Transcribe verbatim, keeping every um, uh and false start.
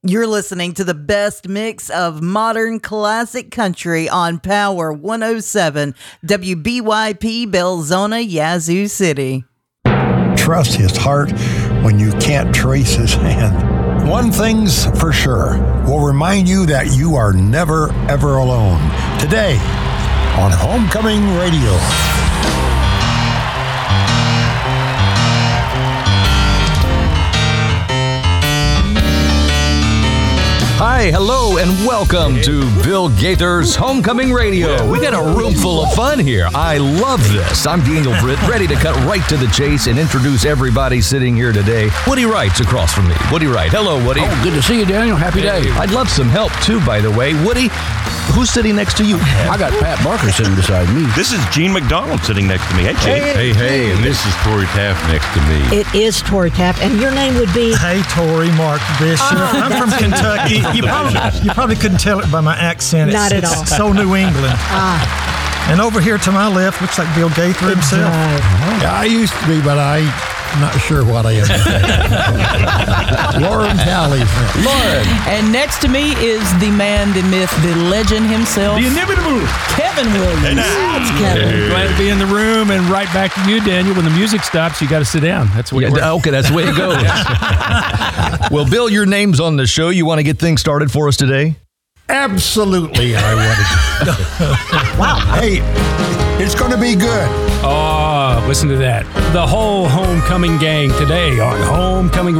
You're listening to the best mix of modern classic country on Power one oh seven, W B Y P Belzona, Yazoo City. Trust his heart when you can't trace his hand. One thing's for sure, we'll remind you that you are never, ever alone. Today on Homecoming Radio. Hi, hello, and welcome to Bill Gaither's Homecoming Radio. We got a room full of fun here. I love this. I'm Daniel Britt, ready to cut right to the chase and introduce everybody sitting here today. Woody Wright's across from me. Woody Wright. Hello, Woody. Oh, good to see you, Daniel. Happy day. I'd love some help, too, by the way. Woody, who's sitting next to you? I got Pat Barker sitting beside me. This is Gene McDonald sitting next to me. Hey, Gene. Hey, hey, and this is Tori Taft next to me. It is Tori Taft, and your name would be? Hey, Tori, Mark Bishop. Oh, I'm from Kentucky. You probably, you probably couldn't tell it by my accent. Not it's, at all. It's so New England. Ah. And over here to my left looks like Bill Gaither himself. Right. Yeah, I used to be, but I'm not sure what I am today. Lauren Talley's next. Lauren. And next to me is the man, the myth, the legend himself, The inimitable Kevin Williams. That's Kevin. Glad to be in the room, and right back to you, Daniel. When the music stops, you got to sit down. That's the way Yeah, it works. okay, that's the way it goes. Well, Bill, your name's on the show. You want to get things started for us today? Absolutely, I wanted to. Wow. Hey, it's going to be good. Oh, listen to that. The whole homecoming gang today on Homecoming